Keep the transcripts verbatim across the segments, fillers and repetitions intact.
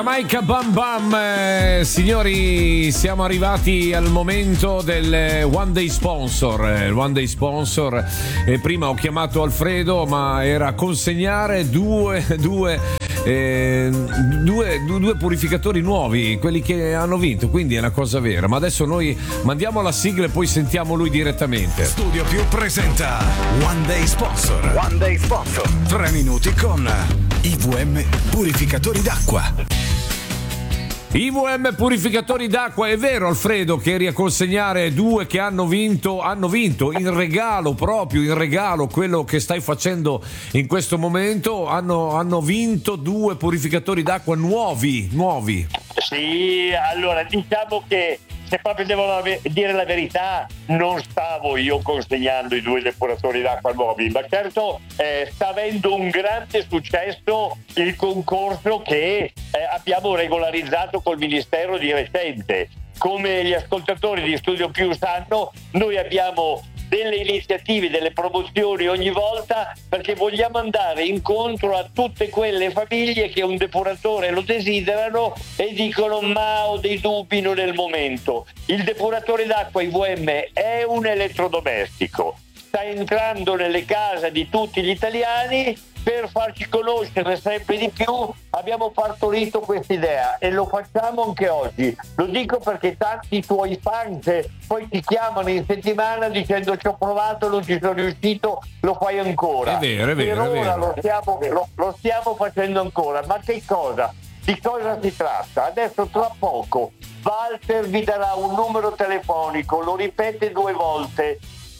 Jamaica Bam Bam, eh, signori, siamo arrivati al momento del eh, One Day Sponsor. eh, One Day Sponsor. Eh, prima ho chiamato Alfredo, ma era consegnare due, due, eh, due, due, due purificatori nuovi, quelli che hanno vinto, quindi è una cosa vera. Ma adesso noi mandiamo la sigla e poi sentiamo lui direttamente. Studio Più presenta One Day Sponsor. One Day Sponsor. Tre minuti con I V M Purificatori d'acqua. I V M Purificatori d'acqua, è vero Alfredo che eri a consegnare due che hanno vinto, hanno vinto in regalo, proprio in regalo, quello che stai facendo in questo momento, hanno, hanno vinto due purificatori d'acqua nuovi, nuovi. Sì, allora diciamo che se proprio devo dire la verità, non stavo io consegnando i due depuratori d'acqua nuovi, ma certo eh, sta avendo un grande successo il concorso che eh, abbiamo regolarizzato col Ministero di recente. Come gli ascoltatori di Studio Più sanno, noi abbiamo delle iniziative, delle promozioni ogni volta perché vogliamo andare incontro a tutte quelle famiglie che un depuratore lo desiderano e dicono ma ho dei dubbi, non è il momento. Il depuratore d'acqua I V M è un elettrodomestico, sta entrando nelle case di tutti gli italiani. Per farci conoscere sempre di più abbiamo partorito questa idea e lo facciamo anche oggi. Lo dico perché tanti tuoi fans poi ti chiamano in settimana dicendo ci ho provato, non ci sono riuscito, lo fai ancora. È vero, è vero, per è ora vero. Lo stiamo, lo, lo stiamo facendo ancora. Ma che cosa? Di cosa si tratta? Adesso tra poco Walter vi darà un numero telefonico, lo ripete due volte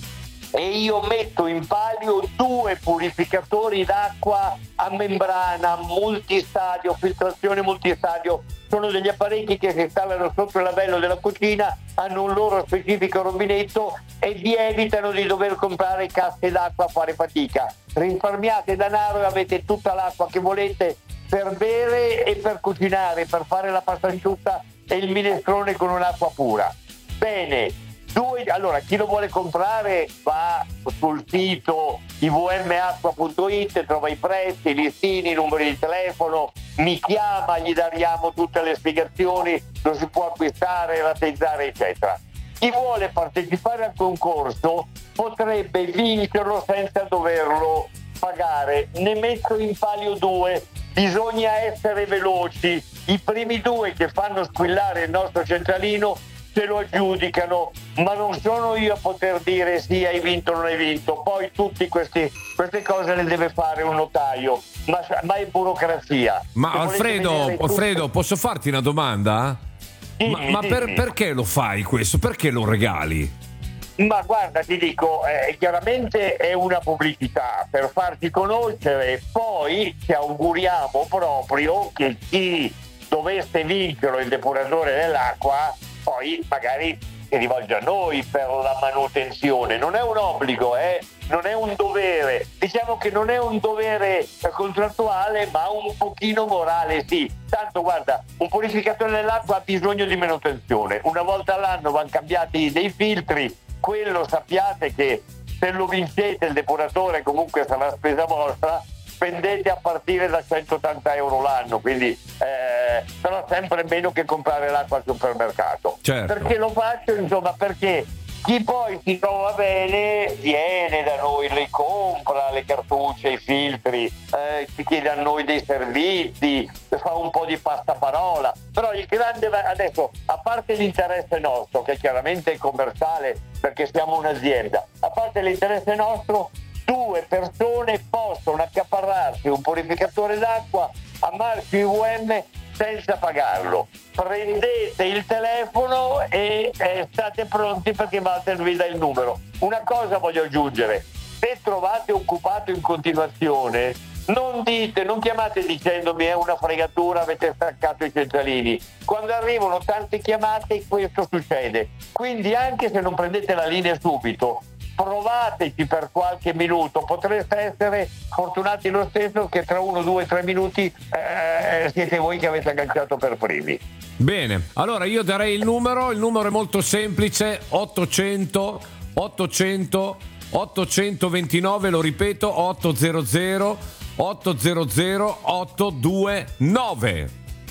e io metto in palio due purificatori d'acqua a membrana multistadio, filtrazione multistadio. Sono degli apparecchi che si installano sotto il lavello della cucina, hanno un loro specifico rubinetto e vi evitano di dover comprare casse d'acqua a fare fatica. Risparmiate denaro e avete tutta l'acqua che volete per bere e per cucinare, per fare la pasta asciutta e il minestrone con un'acqua pura. Bene. Due, allora chi lo vuole comprare va sul sito i v m acqua punto i t, trova i prezzi, i listini, i numeri di telefono, mi chiama, gli daremo tutte le spiegazioni, lo si può acquistare, rateizzare eccetera. Chi vuole partecipare al concorso potrebbe vincerlo senza doverlo pagare. Ne metto in palio due, bisogna essere veloci, i primi due che fanno squillare il nostro centralino se lo aggiudicano, ma non sono io a poter dire sì, hai vinto o non hai vinto. Poi tutte queste cose le deve fare un notaio, ma, ma è burocrazia. Ma Se Alfredo, tutto... Alfredo, posso farti una domanda? Dimmi, ma ma dimmi. per, perché lo fai questo? Perché lo regali? Ma guarda, ti dico, eh, chiaramente è una pubblicità per farti conoscere, poi ci auguriamo proprio che chi dovesse vincere il depuratore dell'acqua poi magari si rivolge a noi per la manutenzione. Non è un obbligo, eh? Non è un dovere. Diciamo che non è un dovere contrattuale, ma un pochino morale, sì. Tanto guarda, un purificatore dell'acqua ha bisogno di manutenzione. Una volta all'anno vanno cambiati dei filtri. Quello sappiate che se lo vincete il depuratore comunque sarà spesa vostra. Spendete a partire da centottanta euro l'anno, quindi eh, però sempre meno che comprare l'acqua al supermercato. Certo. Perché lo faccio? Insomma, perché chi poi si trova bene viene da noi, le compra le cartucce, i filtri, eh, ci chiede a noi dei servizi, fa un po' di passaparola. Però il grande adesso, a parte l'interesse nostro, che chiaramente è commerciale perché siamo un'azienda, a parte l'interesse nostro, due persone possono accaparrarsi un purificatore d'acqua a marchio I V M senza pagarlo. Prendete il telefono e eh, state pronti perché Walter vi dà il numero. Una cosa voglio aggiungere: se trovate occupato in continuazione, non dite, non chiamate dicendomi è una fregatura, avete staccato i centralini. Quando arrivano tante chiamate questo succede. Quindi anche se non prendete la linea subito, provateci per qualche minuto, potreste essere fortunati lo stesso che tra uno, due, tre minuti eh, siete voi che avete agganciato per primi. Bene, allora io darei il numero, il numero è molto semplice, ottocento ottocento ottocentoventinove, lo ripeto, ottocento ottocento ottocentonove.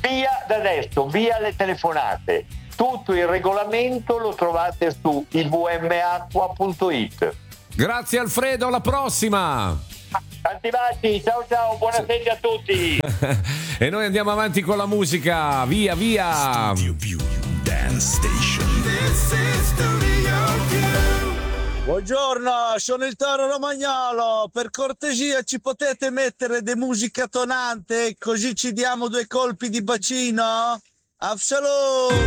via da adesso, via le telefonate. Tutto il regolamento lo trovate su i v m acqua punto it. Grazie Alfredo, alla prossima. Tanti baci, ciao ciao, buonasera a tutti. E noi andiamo avanti con la musica, via via. Studio Più Dance Station. This is Studio Più. Buongiorno, sono il Toro Romagnolo. Per cortesia ci potete mettere de musica tonante così ci diamo due colpi di bacino? Absolutamente.